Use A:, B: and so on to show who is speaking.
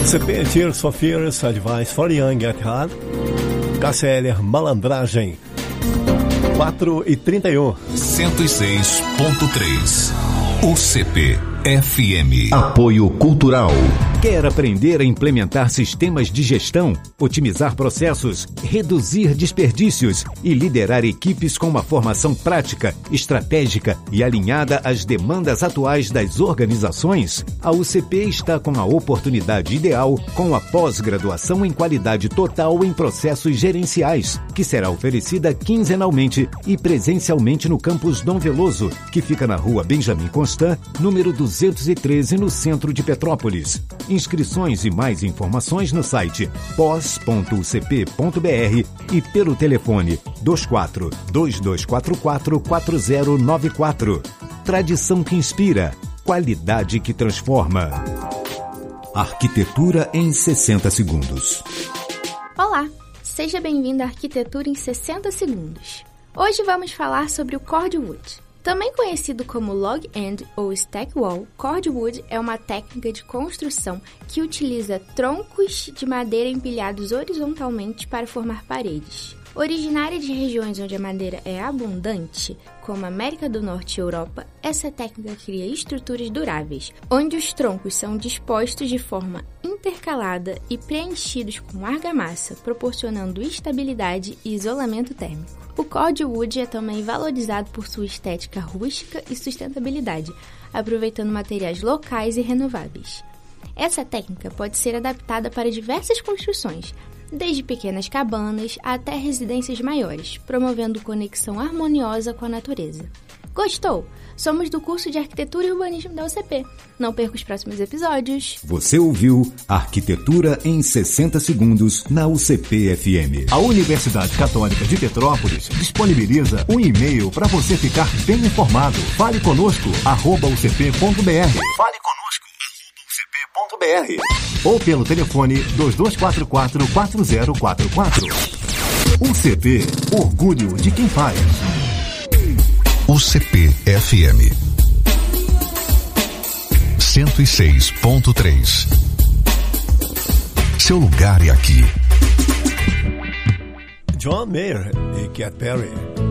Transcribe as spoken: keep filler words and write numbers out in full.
A: C P Tears for Fears, Advice for Young at Heart. Cássia Eller, Malandragem. quatro e trinta e um.
B: cento e seis ponto três. U C P F M.
C: Apoio Cultural.
D: Quer aprender a implementar sistemas de gestão, otimizar processos, reduzir desperdícios e liderar equipes com uma formação prática, estratégica e alinhada às demandas atuais das organizações? A U C P está com a oportunidade ideal com a pós-graduação em qualidade total em processos gerenciais, que será oferecida quinzenalmente e presencialmente no campus Dom Veloso, que fica na rua Benjamin Constant, número duzentos e treze, no centro de Petrópolis. Inscrições e mais informações no site pós ponto u c p ponto b r e pelo telefone dois quatro dois dois quatro quatro quatro zero nove quatro. Tradição que inspira, qualidade que transforma. Arquitetura em sessenta segundos.
E: Olá, seja bem-vindo à Arquitetura em sessenta segundos. Hoje vamos falar sobre o cordwood. Também conhecido como log end ou stack wall, cordwood é uma técnica de construção que utiliza troncos de madeira empilhados horizontalmente para formar paredes. Originária de regiões onde a madeira é abundante, como América do Norte e Europa, essa técnica cria estruturas duráveis, onde os troncos são dispostos de forma intercalada e preenchidos com argamassa, proporcionando estabilidade e isolamento térmico. O cordwood é também valorizado por sua estética rústica e sustentabilidade, aproveitando materiais locais e renováveis. Essa técnica pode ser adaptada para diversas construções, desde pequenas cabanas até residências maiores, promovendo conexão harmoniosa com a natureza. Gostou? Somos do curso de Arquitetura e Urbanismo da U C P. Não perca os próximos episódios.
D: Você ouviu Arquitetura em sessenta segundos na U C P F M.
A: A Universidade Católica de Petrópolis disponibiliza um e-mail para você ficar bem informado. Fale conosco, arroba u c p ponto b r. Fale conosco, arroba u c p ponto b r. Ou pelo telefone dois dois quatro quatro quatro zero quatro quatro. U C P, orgulho de quem faz.
B: U C P F M cento e seis ponto três. Seu lugar é aqui.
A: John Mayer e Katy Perry.